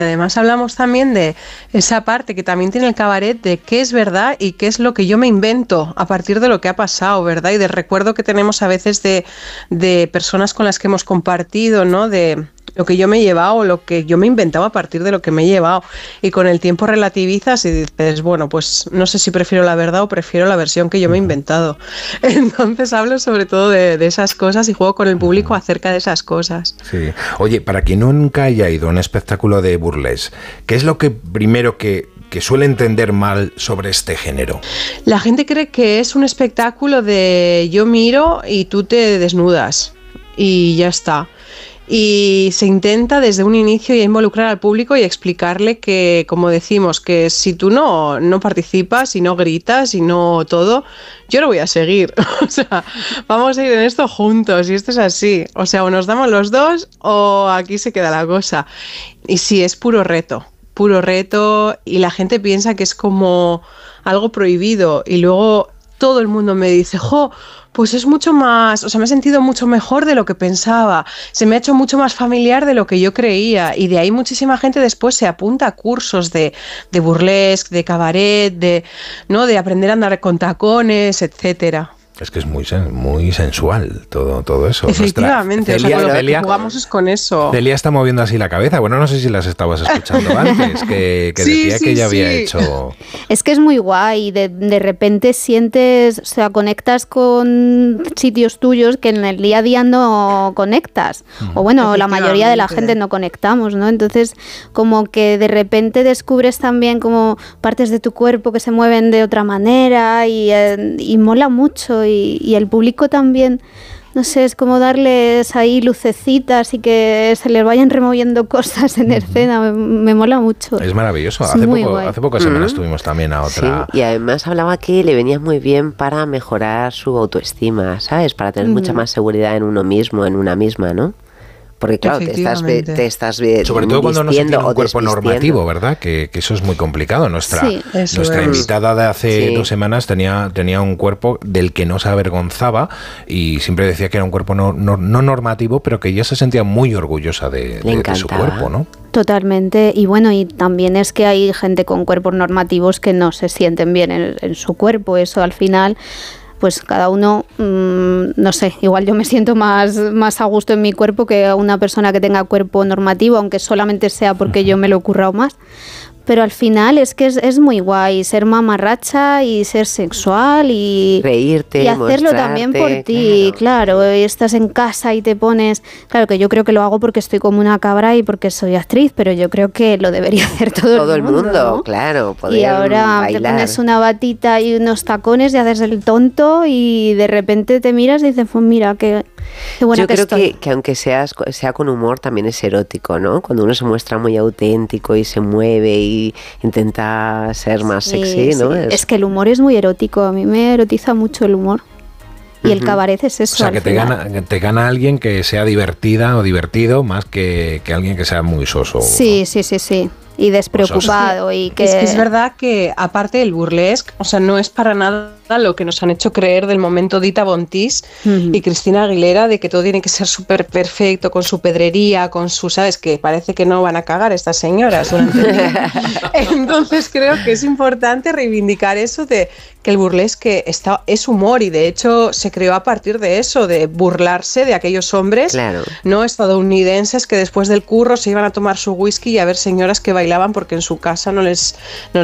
además hablamos también de esa parte que también tiene el cabaret de qué es verdad y qué es lo que yo me invento a partir de lo que ha pasado, ¿verdad? Y del recuerdo que tenemos a veces de personas con las que hemos compartido, ¿no? De lo que yo me he llevado, lo que yo me he inventado a partir de lo que me he llevado. Y con el tiempo relativizas y dices, bueno, pues no sé si prefiero la verdad o prefiero la versión que yo me he inventado. Entonces hablo sobre todo de esas cosas y juego con el público acerca de esas cosas. Sí. Oye, para quien nunca haya ido a un espectáculo de burlesque, ¿qué es lo que primero que suele entender mal sobre este género? La gente cree que es un espectáculo de yo miro y tú te desnudas y ya está. Y se intenta desde un inicio ya involucrar al público y explicarle que, como decimos, que si tú no participas y no gritas y no todo, yo no voy a seguir. O sea, vamos a ir en esto juntos y esto es así. O sea, o nos damos los dos o aquí se queda la cosa. Y sí, es puro reto y la gente piensa que es como algo prohibido y luego todo el mundo me dice, pues es mucho más, o sea, me he sentido mucho mejor de lo que pensaba, se me ha hecho mucho más familiar de lo que yo creía y de ahí muchísima gente después se apunta a cursos de burlesque, de cabaret, de aprender a andar con tacones, etcétera. Es que es muy sensual todo eso. Efectivamente, Celia, jugamos es con eso. Celia está moviendo así la cabeza. Bueno, no sé si las estabas escuchando antes, que sí, decía que ella había hecho... Es que es muy guay, de repente sientes, o sea, conectas con sitios tuyos que en el día a día no conectas. O bueno, la mayoría de la gente no conectamos, ¿no? Entonces, como que de repente descubres también como partes de tu cuerpo que se mueven de otra manera y mola mucho. Y el público también, no sé, es como darles ahí lucecitas y que se les vayan removiendo cosas en escena, me mola mucho. Es maravilloso, hace pocas semanas estuvimos también a otra... Sí, y además hablaba que le venía muy bien para mejorar su autoestima, ¿sabes? Para tener mucha más seguridad en uno mismo, en una misma, ¿no? Porque claro, te estás sobre todo cuando no se tiene un cuerpo normativo, ¿verdad? Que eso es muy complicado. Nuestra invitada de hace 2 semanas tenía un cuerpo del que no se avergonzaba y siempre decía que era un cuerpo no normativo, pero que ella se sentía muy orgullosa de su cuerpo, ¿no? Totalmente. Y bueno, y también es que hay gente con cuerpos normativos que no se sienten bien en su cuerpo. Eso al final... pues cada uno, no sé, igual yo me siento más a gusto en mi cuerpo que una persona que tenga cuerpo normativo, aunque solamente sea porque yo me lo he currado más. Pero al final es que es muy guay ser mamarracha y ser sexual y reírte y hacerlo también por ti, claro. Estás en casa y te pones, claro que yo creo que lo hago porque estoy como una cabra y porque soy actriz, pero yo creo que lo debería hacer todo el mundo, ¿no? Claro, poder y ahora bailar. Te pones una batita y unos tacones y haces el tonto y de repente te miras y dices, pues mira, qué buena que estoy. Yo creo que aunque sea con humor también es erótico, ¿no? Cuando uno se muestra muy auténtico y se mueve y intenta ser más sexy, ¿no? Sí. Es que el humor es muy erótico, a mí me erotiza mucho el humor. Y el cabaret es eso. O sea, que te gana alguien que sea divertida o divertido más que alguien que sea muy soso. Sí. Y despreocupado. Y que... Es verdad que aparte del burlesque, o sea, no es para nada lo que nos han hecho creer del momento Dita Bontis y Cristina Aguilera, de que todo tiene que ser súper perfecto, con su pedrería, con su, ¿sabes? Que parece que no van a cagar estas señoras durante el día. Entonces creo que es importante reivindicar eso de que el burlesque es humor y de hecho se creó a partir de eso, de burlarse de aquellos hombres no estadounidenses que después del curro se iban a tomar su whisky y a ver señoras que bailaban porque en su casa no les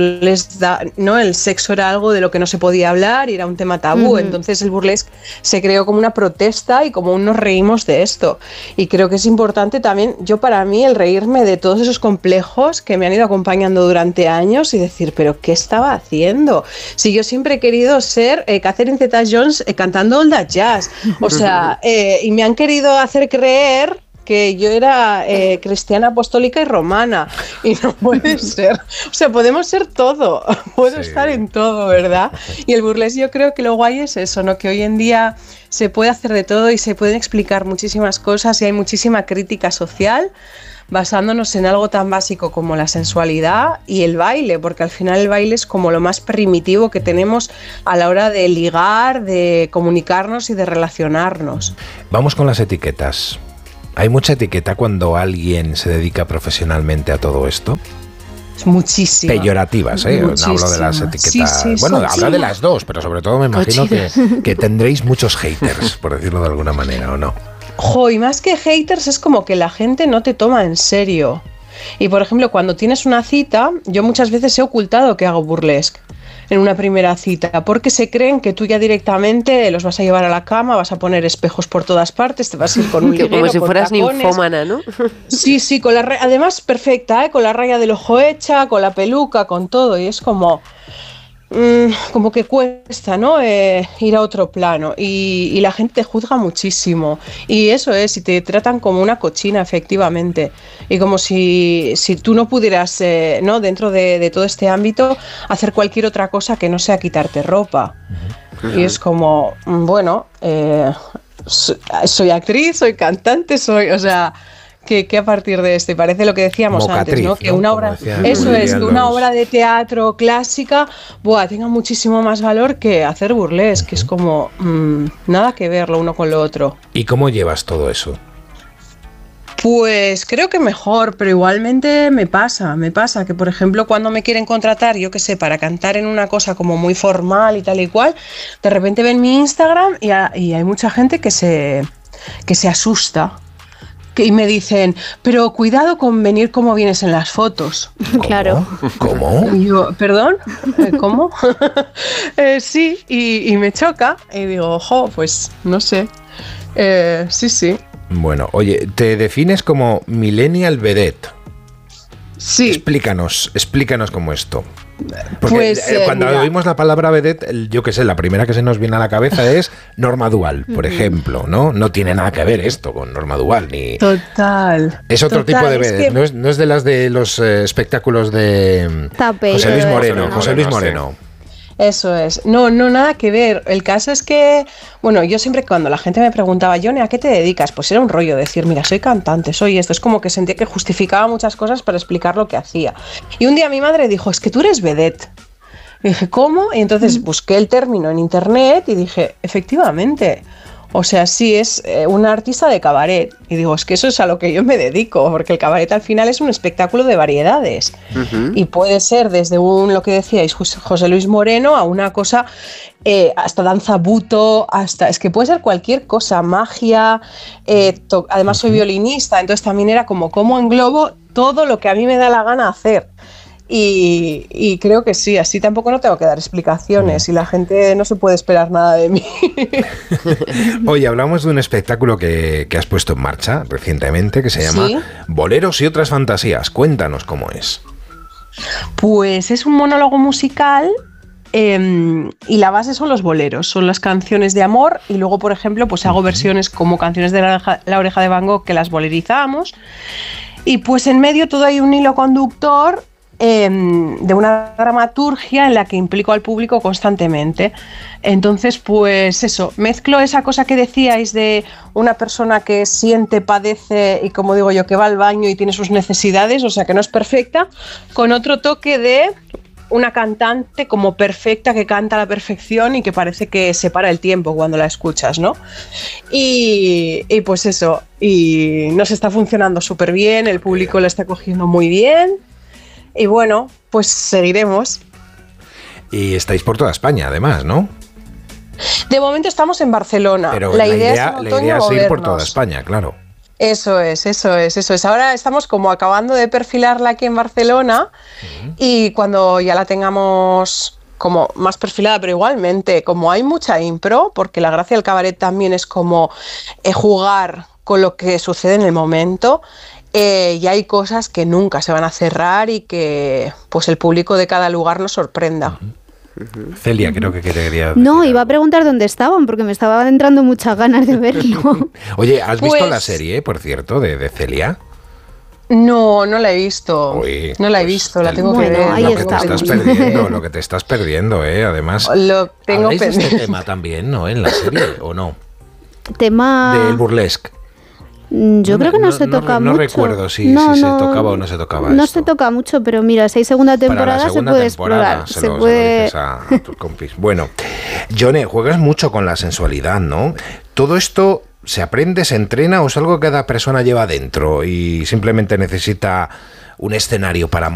da, no, el sexo era algo de lo que no se podía hablar y era un tema tabú. Entonces el burlesque se creó como una protesta y como nos reímos de esto, y creo que es importante también, para mí, el reírme de todos esos complejos que me han ido acompañando durante años y decir, pero ¿qué estaba haciendo? Si yo siempre he querido ser Catherine Zeta-Jones cantando All That Jazz, o sea, y me han querido hacer creer que yo era cristiana, apostólica y romana, y no puede ser. O sea, podemos ser todo, puedo estar en todo, ¿verdad? Y el burlesque, yo creo que lo guay es eso, ¿no? Que hoy en día se puede hacer de todo y se pueden explicar muchísimas cosas y hay muchísima crítica social basándonos en algo tan básico como la sensualidad y el baile, porque al final el baile es como lo más primitivo que tenemos a la hora de ligar, de comunicarnos y de relacionarnos. Vamos con las etiquetas. ¿Hay mucha etiqueta cuando alguien se dedica profesionalmente a todo esto? Muchísimas. Peyorativas, ¿eh? No hablo de las etiquetas. Sí, bueno, hablo de las dos, pero sobre todo me imagino que tendréis muchos haters, por decirlo de alguna manera, ¿o no? Y más que haters es como que la gente no te toma en serio. Y por ejemplo, cuando tienes una cita, yo muchas veces he ocultado que hago burlesque en una primera cita, porque se creen que tú ya directamente los vas a llevar a la cama, vas a poner espejos por todas partes, te vas a ir con un liguero, como si fueras tacones. ninfómana, ¿no? Sí, con además perfecta, ¿eh? Con la raya del ojo hecha, con la peluca, con todo, y es como que cuesta, ¿no? Ir a otro plano y la gente te juzga muchísimo y eso es, y te tratan como una cochina efectivamente, y como si tú no pudieras, ¿no? Dentro de todo este ámbito hacer cualquier otra cosa que no sea quitarte ropa. Y es como, bueno, soy actriz, soy cantante, o sea... Que a partir de esto, y parece lo que decíamos antes, ¿no? Que una obra, eso es, que una obra de teatro clásica, tenga muchísimo más valor que hacer burlesque, que es como nada que ver lo uno con lo otro. ¿Y cómo llevas todo eso? Pues creo que mejor, pero igualmente me pasa que, por ejemplo, cuando me quieren contratar, yo qué sé, para cantar en una cosa como muy formal y tal y cual, de repente ven mi Instagram y hay mucha gente que se asusta. Y me dicen, pero cuidado con venir como vienes en las fotos. Claro. ¿Cómo? Y yo, ¿perdón? ¿Cómo? Sí, y me choca. Y digo, pues no sé. Sí. Bueno, oye, te defines como millennial vedette. Sí. Explícanos cómo esto. Porque pues, cuando oímos la palabra vedette, yo qué sé, la primera que se nos viene a la cabeza es Norma Dual, por ejemplo, ¿no? No tiene nada que ver esto con Norma Dual, ni... Total. Es otro tipo de vedette, no es de las de los espectáculos de José Luis Moreno. Eso es. No, nada que ver. El caso es que, bueno, yo siempre cuando la gente me preguntaba, Yone, ¿a qué te dedicas? Pues era un rollo decir, mira, soy cantante, soy esto. Es como que sentía que justificaba muchas cosas para explicar lo que hacía. Y un día mi madre dijo, es que tú eres vedette. Y dije, ¿cómo? Y entonces busqué el término en internet y dije, efectivamente. O sea, sí, es una artista de cabaret. Y digo, es que eso es a lo que yo me dedico, porque el cabaret al final es un espectáculo de variedades. Y puede ser desde lo que decíais, José Luis Moreno, a una cosa, hasta danza buto, es que puede ser cualquier cosa, magia, además soy violinista, entonces también era como englobo todo lo que a mí me da la gana hacer. Y creo que sí, así tampoco no tengo que dar explicaciones y la gente no se puede esperar nada de mí. Oye, hablamos de un espectáculo que has puesto en marcha recientemente que se llama Boleros y otras fantasías. Cuéntanos cómo es. Pues es un monólogo musical y la base son los boleros, son las canciones de amor y luego, por ejemplo, pues hago versiones como canciones de La Oreja de Van Gogh que las bolerizamos y pues en medio todo hay un hilo conductor de una dramaturgia en la que implico al público constantemente. Entonces, pues eso, mezclo esa cosa que decíais de una persona que siente, padece y, como digo yo, que va al baño y tiene sus necesidades, o sea que no es perfecta, con otro toque de una cantante como perfecta, que canta a la perfección y que parece que se para el tiempo cuando la escuchas, ¿no? Y pues eso, y nos está funcionando súper bien, el público lo está cogiendo muy bien. Y bueno, pues seguiremos. Y estáis por toda España, además, ¿no? De momento estamos en Barcelona. Pero la idea es ir por toda España, claro. Eso es. Ahora estamos como acabando de perfilarla aquí en Barcelona y cuando ya la tengamos como más perfilada, pero igualmente, como hay mucha impro, porque la gracia del cabaret también es como jugar con lo que sucede en el momento. Y hay cosas que nunca se van a cerrar y que pues el público de cada lugar nos sorprenda. Celia, creo que quería decir No, iba a preguntar dónde estaban, porque me estaban entrando muchas ganas de verlo. Oye, ¿has visto la serie, por cierto, de Celia? No la he visto. Uy, no la he visto, la tengo que ver. Ahí lo que te estás perdiendo, Además, lo tengo ¿habláis de este tema también, no? En la serie, ¿o no? Tema... Del burlesque. Yo creo que no se toca mucho. No recuerdo si se tocaba o no se tocaba. No se toca mucho, pero mira, si hay segunda temporada se puede explorar. Se puede... a tus compis. Bueno, Yone, juegas mucho con la sensualidad, ¿no? Todo esto ¿se aprende, se entrena o es algo que cada persona lleva dentro y simplemente necesita un escenario para